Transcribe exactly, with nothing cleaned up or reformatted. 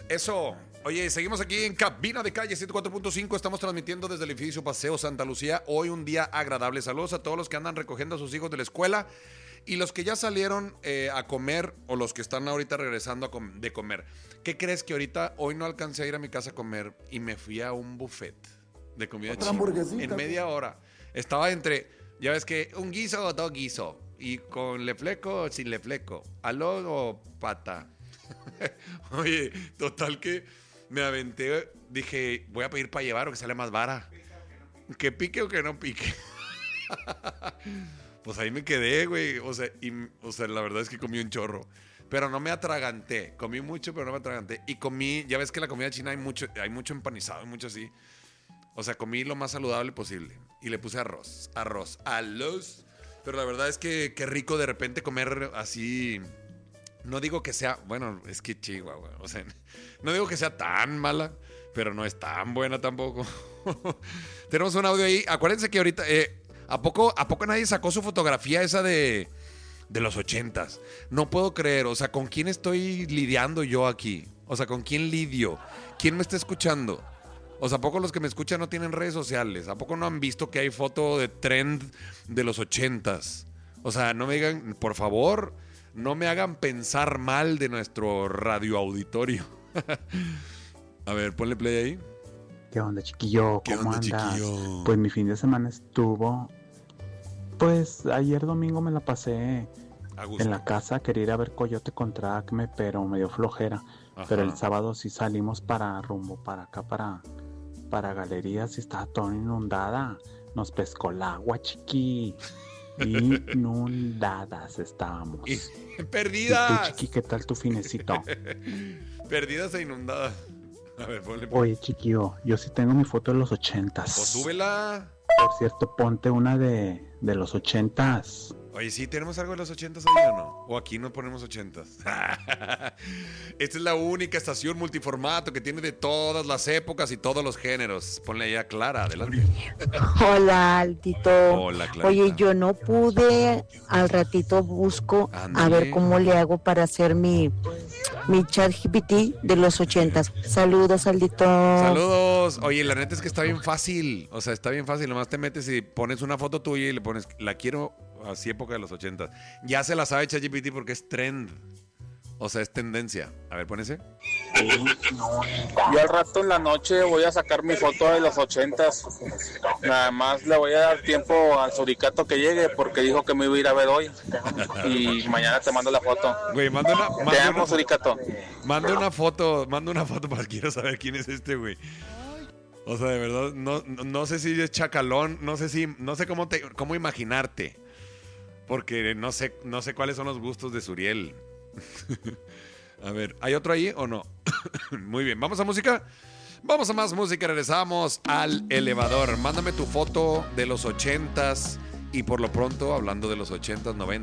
Eso. Oye, seguimos aquí en Cabina de Calle ciento cuatro punto cinco. Estamos transmitiendo desde el edificio Paseo Santa Lucía. Hoy un día agradable. Saludos a todos los que andan recogiendo a sus hijos de la escuela y los que ya salieron eh, a comer o los que están ahorita regresando a com- de comer. ¿Qué crees que ahorita hoy no alcancé a ir a mi casa a comer y me fui a un buffet de comida Otra china? hamburguesita. En media hora. Estaba entre, ya ves que un guiso o dos guiso. Y con lefleco o sin lefleco. Aló o pata. Oye, total que me aventé, dije, voy a pedir para llevar o que sale más vara. Que pique o que no pique. Pues ahí me quedé, güey. O sea, y, o sea, la verdad es que comí un chorro. Pero no me atraganté. Comí mucho, pero no me atraganté. Y comí, ya ves que la comida china hay mucho, hay mucho empanizado, hay mucho así. O sea, comí lo más saludable posible. Y le puse arroz, arroz, arroz. Pero la verdad es que qué rico de repente comer así. No digo que sea, bueno, es que Chihuahua, o sea, no digo que sea tan mala, pero no es tan buena tampoco. Tenemos un audio ahí. Acuérdense que ahorita, eh, ¿a poco, ¿a poco nadie sacó su fotografía esa de, de los ochentas? No puedo creer, o sea, ¿con quién estoy lidiando yo aquí? O sea, ¿con quién lidio? ¿Quién me está escuchando? O sea, ¿a poco los que me escuchan no tienen redes sociales? ¿A poco no han visto que hay foto de trend de los ochentas? O sea, no me digan, por favor, no me hagan pensar mal de nuestro radioauditorio. A ver, ponle play ahí. ¿Qué onda, chiquillo? ¿Qué ¿Cómo onda, andas? chiquillo? Pues mi fin de semana estuvo... Pues ayer domingo me la pasé A gusto. en la casa. Quería ir a ver Coyote contra Acme, pero me dio flojera. Ajá. Pero el sábado sí salimos para rumbo, para acá, para, para galerías y estaba toda inundada. Nos pescó el agua, chiqui. Inundadas estábamos. Y- ¿Y tú, ¡Perdidas! chiqui, qué tal tu finecito? Perdidas e inundadas. A ver, ponle play. Oye, chiquillo, yo sí tengo mi foto de los ochentas. Pues súbela. Por cierto, ponte una de, de los ochentas. Oye, ¿sí tenemos algo de los ochentas ahí o no? ¿O aquí no ponemos ochentas? Esta es la única estación multiformato que tiene de todas las épocas y todos los géneros. Ponle ahí a Clara, adelante. Hola, Altito. Hola, Clarita. Oye, yo no pude, al ratito busco a Ándale. ver cómo le hago para hacer mi, mi chat G P T de los ochentas. Saludos, Aldito. Saludos. Oye, la neta es que está bien fácil. O sea, está bien fácil. Nomás te metes y pones una foto tuya y le pones, la quiero así época de los ochentas. Ya se la sabe ChatGPT porque es trend. O sea, es tendencia. A ver, pon ese. Yo al rato en la noche voy a sacar mi foto de los ochentas. Nada más le voy a dar tiempo al suricato que llegue porque dijo que me iba a ir a ver hoy. Y mañana te mando la foto. Güey, manda una, Te manda amo, una, suricato. manda una foto. Manda una foto para quiero saber quién es este, güey. O sea, de verdad, no, no, no sé si es chacalón. No sé si, no sé cómo, te, cómo imaginarte. Porque no sé, no sé cuáles son los gustos de Suriel. A ver, ¿hay otro ahí o no? Muy bien, ¿vamos a música? Vamos a más música, regresamos al elevador. Mándame tu foto de los ochentas y por lo pronto, hablando de los ochentas, noventas.